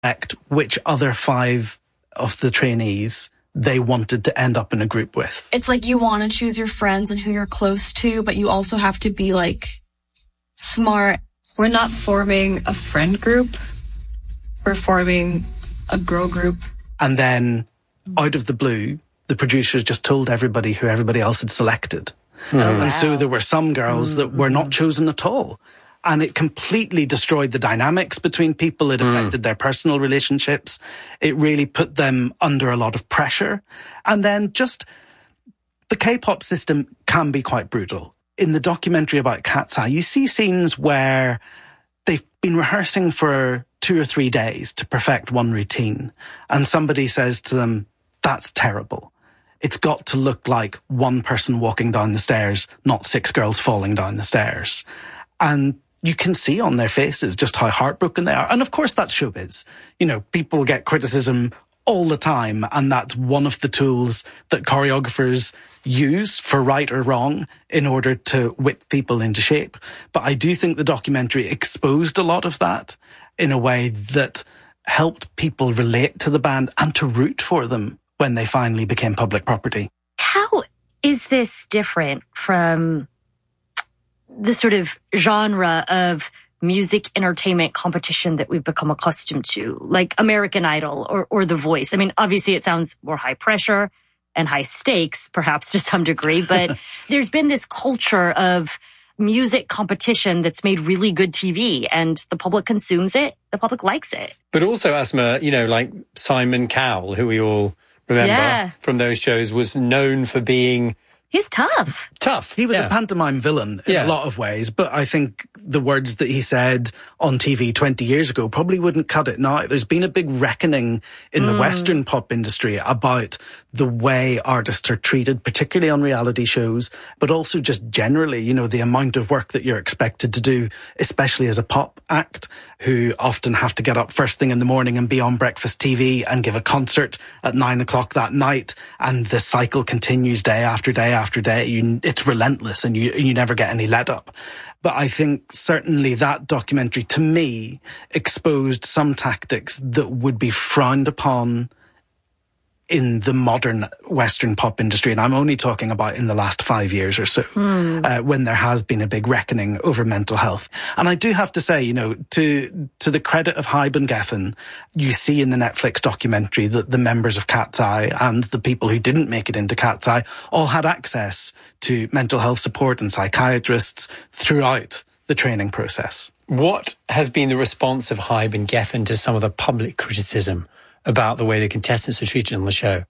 which other 5 of the trainees they wanted to end up in a group with. It's like you want to choose your friends and who you're close to, but you also have to be like smart. We're not forming a friend group. We're forming a girl group. And then out of the blue, the producers just told everybody who everybody else had selected. And so there were some girls that were not chosen at all. And it completely destroyed the dynamics between people. It affected their personal relationships. It really put them under a lot of pressure. And then just the K-pop system can be quite brutal. In the documentary about Cat's Eye, you see scenes where they've been rehearsing for 2 or 3 days to perfect one routine. And somebody says to them, that's terrible. It's got to look like one person walking down the stairs, not 6 girls falling down the stairs. And you can see on their faces just how heartbroken they are. And of course, that's showbiz. You know, people get criticism all the time, and that's one of the tools that choreographers use, for right or wrong, in order to whip people into shape. But I do think the documentary exposed a lot of that in a way that helped people relate to the band and to root for them when they finally became public property. How is this different from the sort of genre of music entertainment competition that we've become accustomed to, like American Idol or The Voice? I mean, obviously it sounds more high pressure and high stakes, perhaps to some degree, but there's been this culture of music competition that's made really good TV, and the public consumes it, the public likes it. But also, Asma, you know, like Simon Cowell, who we all remember from those shows, was known for being... He's tough. Tough. He was a pantomime villain in a lot of ways, but I think the words that he said on TV 20 years ago probably wouldn't cut it now. There's been a big reckoning in the Western pop industry about the way artists are treated, particularly on reality shows, but also just generally, you know, the amount of work that you're expected to do, especially as a pop act, who often have to get up first thing in the morning and be on breakfast TV and give a concert at 9 o'clock that night. And the cycle continues day after day after day. It's relentless, and you never get any let up. But I think certainly that documentary, to me, exposed some tactics that would be frowned upon in the modern Western pop industry. And I'm only talking about in the last 5 years or so, when there has been a big reckoning over mental health. And I do have to say, you know, to the credit of Hybe and Geffen, you see in the Netflix documentary that the members of Cat's Eye and the people who didn't make it into Cat's Eye all had access to mental health support and psychiatrists throughout the training process. What has been the response of Hybe and Geffen to some of the public criticism about the way the contestants are treated on the show?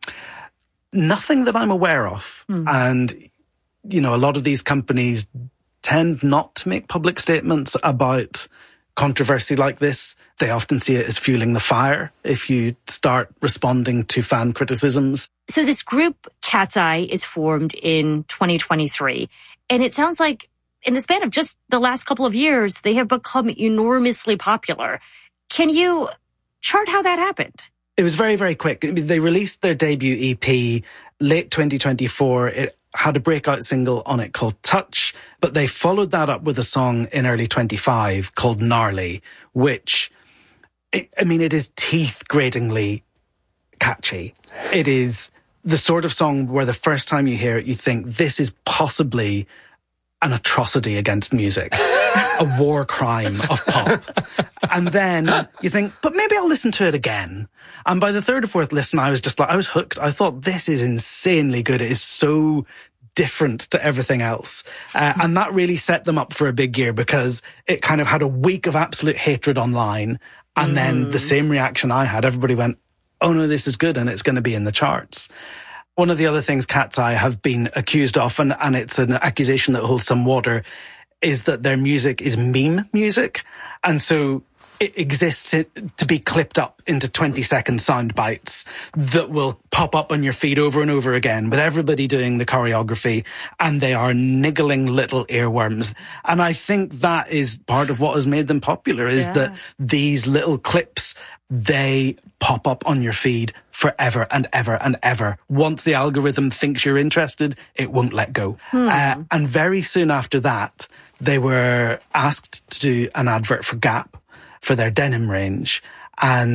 Nothing that I'm aware of. And, you know, a lot of these companies tend not to make public statements about controversy like this. They often see it as fueling the fire if you start responding to fan criticisms. So this group, Cat's Eye, is formed in 2023. And it sounds like in the span of just the last couple of years, they have become enormously popular. Can you chart how that happened? It was very, very quick. They released their debut EP late 2024. It had a breakout single on it called Touch, but they followed that up with a song in early 25 called Gnarly, which, it is teeth-gratingly catchy. It is the sort of song where the first time you hear it, you think this is possibly an atrocity against music. A war crime of pop. And then you think, but maybe I'll listen to it again. And by the third or fourth listen, I was hooked. I thought, this is insanely good. It is so different to everything else. And that really set them up for a big year, because it kind of had a week of absolute hatred online. And then the same reaction I had, everybody went, oh no, this is good, and it's going to be in the charts. One of the other things Cat's Eye have been accused of, and it's an accusation that holds some water, is that their music is meme music. And so it exists to be clipped up into 20-second sound bites that will pop up on your feed over and over again with everybody doing the choreography, and they are niggling little earworms. And I think that is part of what has made them popular, is that these little clips, they pop up on your feed forever and ever and ever. Once the algorithm thinks you're interested, it won't let go. And very soon after that, they were asked to do an advert for Gap, for their denim range. And